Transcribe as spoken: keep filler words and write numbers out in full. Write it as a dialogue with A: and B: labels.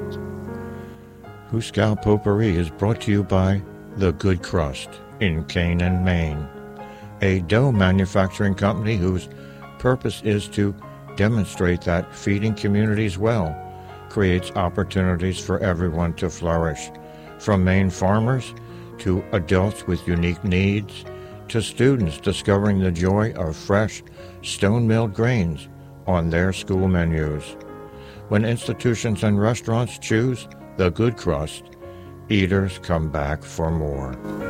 A: Hooskow Potpourri is brought to you by The Good Crust in Canaan, Maine, a dough manufacturing company whose purpose is to demonstrate that feeding communities well creates opportunities for everyone to flourish, from Maine farmers to adults with unique needs to students discovering the joy of fresh, stone-milled grains on their school menus. When institutions and restaurants choose The Good Crust, eaters come back for more.